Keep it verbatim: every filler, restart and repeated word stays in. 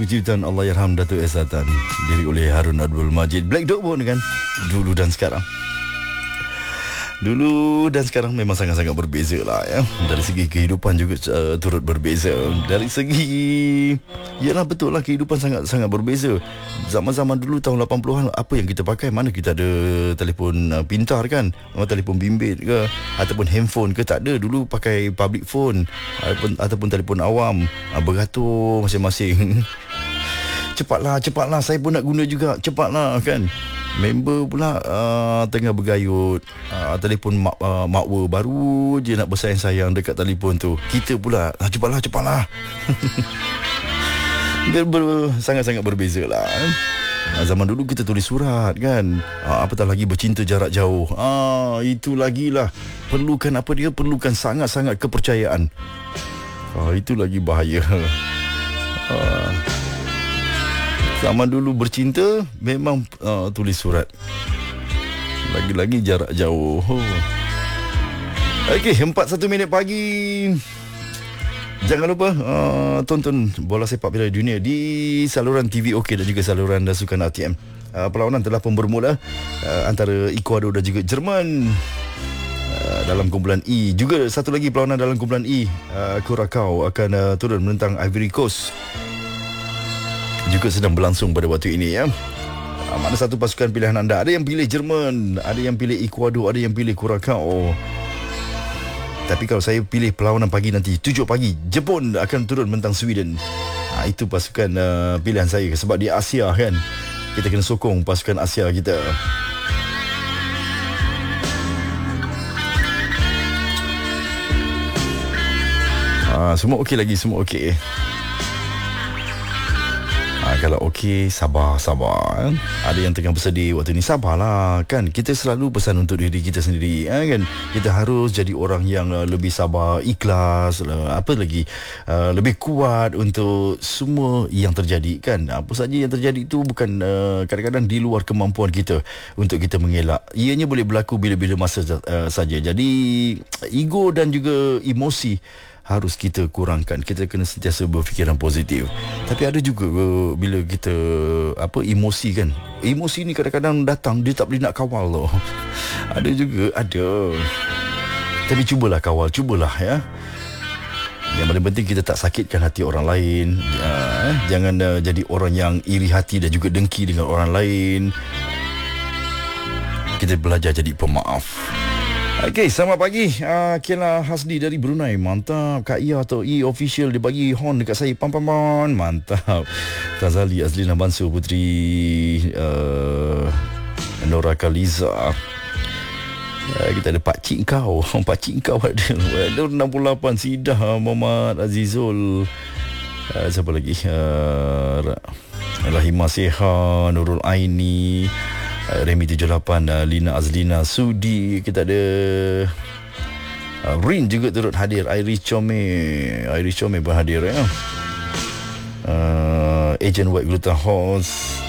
cuitan Allahyarham Datuk S. Satan, diri oleh Harun Abdul Majid. Black Dog pun dengan dulu dan sekarang. Dulu dan sekarang memang sangat-sangat berbeza lah ya. Dari segi kehidupan juga uh, turut berbeza. Dari segi, yalah betul lah, kehidupan sangat-sangat berbeza. Zaman-zaman dulu tahun lapan puluhan, apa yang kita pakai? Mana kita ada telefon uh, pintar kan, atau telefon bimbit ke, ataupun handphone ke? Tak ada. Dulu pakai public phone ataupun, ataupun telefon awam, uh, beratur masing-masing. Cepatlah, cepatlah, saya pun nak guna juga, cepatlah kan. Member pula uh, tengah bergayut, uh, telefon mak, uh, makwa baru je nak bersayang-sayang dekat telefon tu. Kita pula, ah, cepatlah, cepatlah. ber, ber, Sangat-sangat berbeza lah. uh, Zaman dulu kita tulis surat kan, uh, apatah lagi bercinta jarak jauh. Ah, itu lagi lah. Perlukan apa dia? Perlukan sangat-sangat kepercayaan. Ah, itu lagi bahaya. Ah, Zaman dulu bercinta memang uh, tulis surat. Lagi-lagi jarak jauh. Oh. Okey, empat puluh satu minit pagi. Jangan lupa uh, tonton bola sepak Piala Dunia di saluran T V OK dan juga saluran sukan R T M. Uh, perlawanan telah pun bermula uh, antara Ecuador dan juga Jerman. Uh, dalam kumpulan E. Juga satu lagi perlawanan dalam kumpulan E, uh, Curacao akan uh, turun menentang Ivory Coast. Juga sedang berlangsung pada waktu ini ya. Mana satu pasukan pilihan anda? Ada yang pilih Jerman, ada yang pilih Ecuador, ada yang pilih Curacao. Tapi kalau saya pilih perlawanan pagi nanti tujuh pagi, Jepun akan turun menentang Sweden. ha, Itu pasukan uh, pilihan saya. Sebab di Asia kan, kita kena sokong pasukan Asia kita. ha, Semua okey lagi, semua okey. Ha, kalau okey, sabar, sabar. Ada yang tengah bersedih waktu ni, sabarlah kan. Kita selalu pesan untuk diri kita sendiri ha, kan. Kita harus jadi orang yang uh, lebih sabar, ikhlas, uh, apa lagi, uh, lebih kuat untuk semua yang terjadi kan. Apa saja yang terjadi itu bukan uh, kadang-kadang di luar kemampuan kita untuk kita mengelak. Ianya boleh berlaku bila-bila masa uh, saja. Jadi ego dan juga emosi harus kita kurangkan. Kita kena sentiasa berfikiran positif. Tapi ada juga uh, bila kita apa emosi kan. Emosi ni kadang-kadang datang, dia tak boleh nak kawal loh. Ada juga, ada. Tapi cubalah kawal, cubalah ya. Yang paling penting kita tak sakitkan hati orang lain. Ya, jangan uh, jadi orang yang iri hati dan juga dengki dengan orang lain. Kita belajar jadi pemaaf. Okey, selamat pagi. Uh, Kela Hasdi dari Brunei. Mantap. Kak Ia atau E official dia bagi horn dekat saya. Pam pam pam. Mantap. Tazali Azlina Bansur Putri uh, Nora Kaliza. Uh, kita ada Pak Cik Kau. Pak Cik Kau ada. Ada enam puluh lapan Sidah Muhammad Azizul. Uh, siapa lagi? Uh, Rahimah Seha, Nurul Aini, Uh, Remy tujuh lapan, uh, Lina Azlina Sudi. Kita ada uh, Rin juga turut hadir. Iris Chome Iris Chome pun hadir ya. uh, Agent White Gluten Horse.